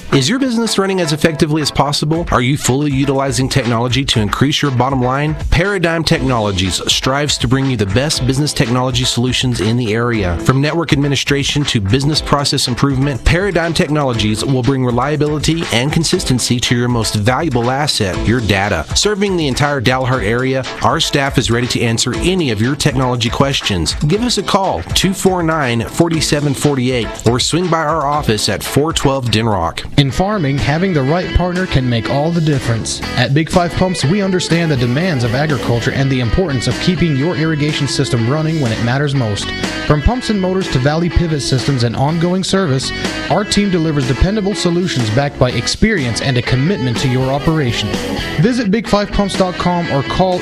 Is your business running as effectively as possible? Are you fully utilizing technology to increase your bottom line? Paradigm Technologies strives to bring you the best business technology solutions in the area. From network administration to business process improvement, Paradigm Technologies will bring reliability and consistency to your most valuable asset, your data. Serving the entire Dalhart area, our staff is ready to answer any of your technology questions. Give us a call, 249-4748, or swing by our office at 412 Denrock. In farming, having the right partner can make all the difference. At Big 5 Pumps, we understand the demands of agriculture and the importance of keeping your irrigation system running when it matters most. From pumps and motors to Valley Pivot systems and ongoing service, our team delivers dependable solutions backed by experience and a commitment to your operation. Visit big5pumps.com or call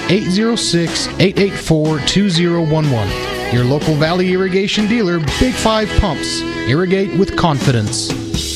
806-884-2011. Your local Valley irrigation dealer, Big 5 Pumps. Irrigate with confidence.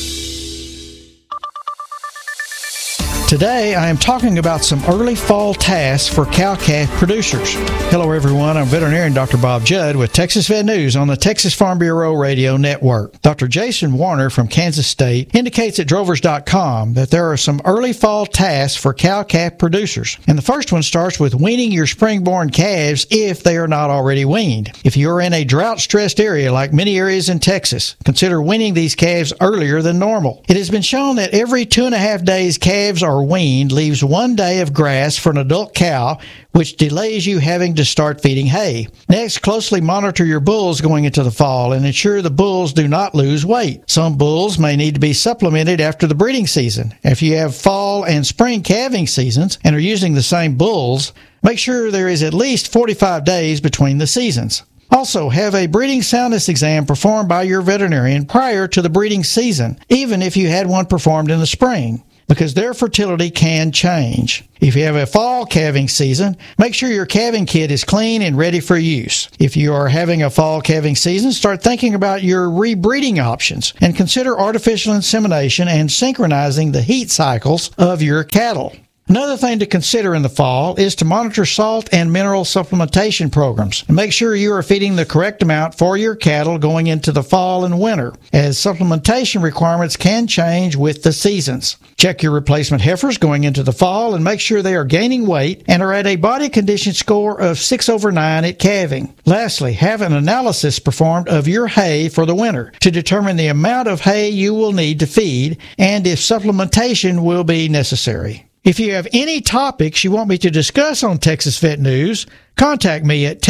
Today, I am talking about some early fall tasks for cow-calf producers. Hello, everyone. I'm veterinarian Dr. Bob Judd with Texas Vet News on the Texas Farm Bureau Radio Network. Dr. Jason Warner from Kansas State indicates at drovers.com that there are some early fall tasks for cow-calf producers. And the first one starts with weaning your spring-born calves if they are not already weaned. If you're in a drought-stressed area like many areas in Texas, consider weaning these calves earlier than normal. It has been shown that every 2.5 days calves are weaned leaves 1 day of grass for an adult cow, which delays you having to start feeding hay. Next, closely monitor your bulls going into the fall and ensure the bulls do not lose weight. Some bulls may need to be supplemented after the breeding season. If you have fall and spring calving seasons and are using the same bulls, make sure there is at least 45 days between the seasons. Also, have a breeding soundness exam performed by your veterinarian prior to the breeding season, even if you had one performed in the spring, because their fertility can change. If you have a fall calving season, make sure your calving kit is clean and ready for use. If you are having a fall calving season, start thinking about your rebreeding options and consider artificial insemination and synchronizing the heat cycles of your cattle. Another thing to consider in the fall is to monitor salt and mineral supplementation programs and make sure you are feeding the correct amount for your cattle going into the fall and winter, as supplementation requirements can change with the seasons. Check your replacement heifers going into the fall and make sure they are gaining weight and are at a body condition score of 6/9 at calving. Lastly, have an analysis performed of your hay for the winter to determine the amount of hay you will need to feed and if supplementation will be necessary. If you have any topics you want me to discuss on Texas Vet News, contact me at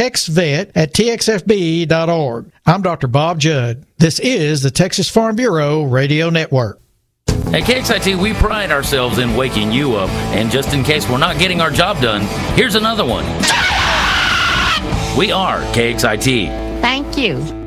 texvet@txfb.org. I'm Dr. Bob Judd. This is the Texas Farm Bureau Radio Network. At KXIT, we pride ourselves in waking you up, and just in case we're not getting our job done, here's another one. We are KXIT. Thank you.